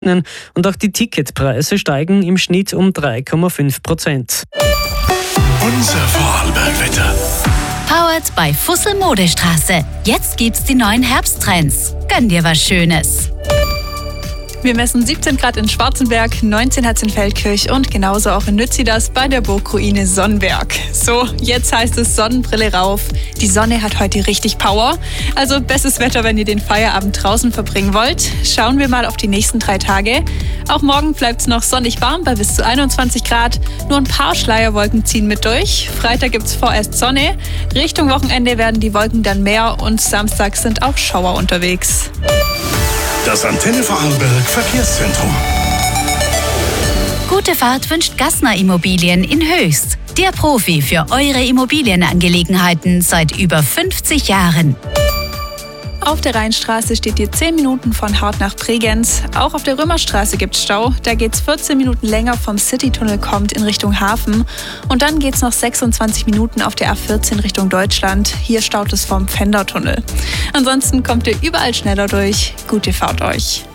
und auch die Ticketpreise steigen im Schnitt um 3,5%. Unser Vorarlbergwetter. Powered bei Fussel Modestraße. Jetzt gibt's die neuen Herbsttrends. Gönn dir was Schönes. Wir messen 17 Grad in Schwarzenberg, 19 hat's in Feldkirch und genauso auch in Nützidas bei der Burgruine Sonnberg. So, jetzt heißt es Sonnenbrille rauf. Die Sonne hat heute richtig Power. Also bestes Wetter, wenn ihr den Feierabend draußen verbringen wollt. Schauen wir mal auf die nächsten 3 Tage. Auch morgen bleibt's noch sonnig warm bei bis zu 21 Grad. Nur ein paar Schleierwolken ziehen mit durch. Freitag gibt's vorerst Sonne. Richtung Wochenende werden die Wolken dann mehr und Samstag sind auch Schauer unterwegs. Das Antenne Vorarlberg Verkehrszentrum. Gute Fahrt wünscht Gassner Immobilien in Höchst. Der Profi für eure Immobilienangelegenheiten seit über 50 Jahren. Auf der Rheinstraße steht ihr 10 Minuten von Hart nach Bregenz. Auch auf der Römerstraße gibt's Stau. Da geht's 14 Minuten länger vom Citytunnel kommt in Richtung Hafen. Und dann geht's noch 26 Minuten auf der A14 Richtung Deutschland. Hier staut es vom Pfändertunnel. Ansonsten kommt ihr überall schneller durch. Gute Fahrt euch.